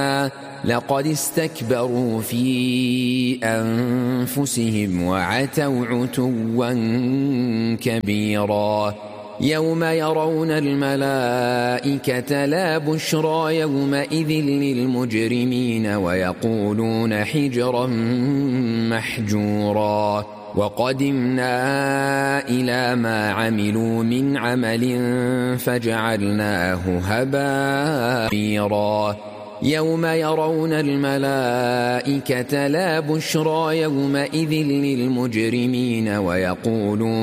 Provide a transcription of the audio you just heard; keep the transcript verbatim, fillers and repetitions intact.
لقد استكبروا في أنفسهم وعتوا عتوا كبيرا يوم يرون الملائكة لا بشرى يومئذ للمجرمين ويقولون حجرا محجورا وقدمنا إلى ما عملوا من عمل فجعلناه هباء يوم يرون الملائكة لا بشرى يومئذ للمجرمين ويقولون